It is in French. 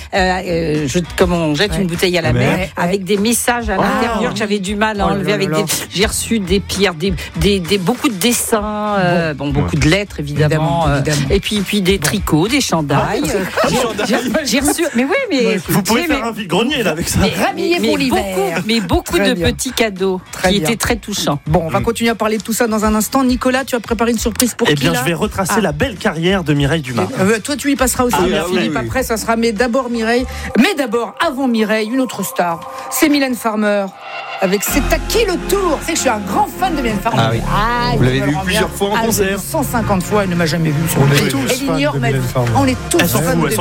comme on jette une bouteille à la mer, avec des messages à l'intérieur que j'avais du mal à enlever. J'ai reçu des pierres, beaucoup de dessins, beaucoup de lettres évidemment. Et puis des tricots, des chandails. J'ai reçu. Vous pouvez faire un vide-grenier là avec ça. Beaucoup de petits cadeaux qui étaient très touchants. Bon, on va continuer à parler de tout ça dans un instant. Nicolas, tu as préparé une surprise pour qui là ? Je vais retracer la belle carrière de Mireille Dumas. Toi, tu y passeras aussi. Philippe, après, ça sera. Mais d'abord Mireille. Mais d'abord, avant Mireille, une autre star. C'est Mylène Farmer. Avec C'est à qui le tour ? C'est que je suis un grand fan de Mylène Farmer. Ah oui. Vous l'avez vu plusieurs fois en concert ? 150 fois, elle ne m'a jamais vu. Elle ignore ma vie. On est tous fans de